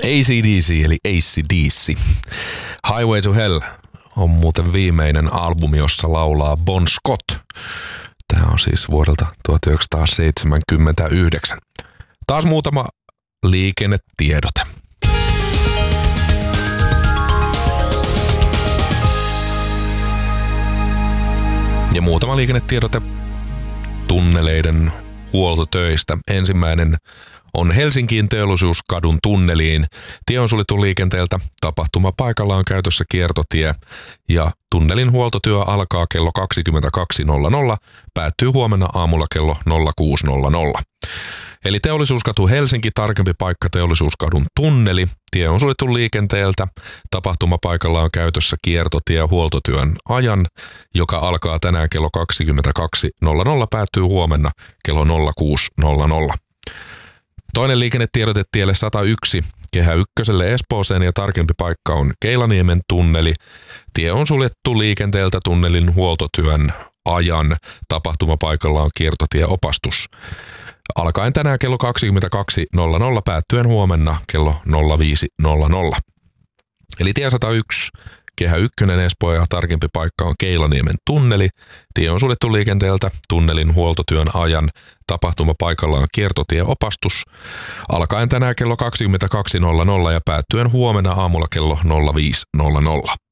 AC/DC eli AC/DC. Highway to Hell on muuten viimeinen albumi, jossa laulaa Bon Scott. Tämä on siis vuodelta 1979. Taas muutama liikennetiedote. Ja muutama liikennetiedote tunneleiden huoltotöistä. Ensimmäinen on Helsinkiin Teollisuuskadun tunneliin. Tie on suljettu liikenteeltä. Tapahtumapaikalla on käytössä kiertotie ja tunnelin huoltotyö alkaa kello 22.00, päättyy huomenna aamulla kello 06.00. Eli Teollisuuskatu Helsinki, tarkempi paikka Teollisuuskadun tunneli. Tie on suljettu liikenteeltä. Tapahtumapaikalla on käytössä kiertotie huoltotyön ajan, joka alkaa tänään kello 22.00, päättyy huomenna kello 06.00. Toinen liikennetiedote tielle 101 Kehä Ykköselle Espooseen ja tarkempi paikka on Keilaniemen tunneli. Tie on suljettu liikenteeltä tunnelin huoltotyön ajan. Tapahtumapaikalla on kiertotieopastus. Alkaen tänään kello 22.00, päättyen huomenna kello 05.00. Eli tie 101, Kehä 1 Espoo ja tarkempi paikka on Keilaniemen tunneli. Tie on suljettu liikenteeltä tunnelin huoltotyön ajan. Tapahtumapaikalla on kiertotieopastus. Alkaen tänään kello 22.00 ja päättyen huomenna aamulla kello 05.00.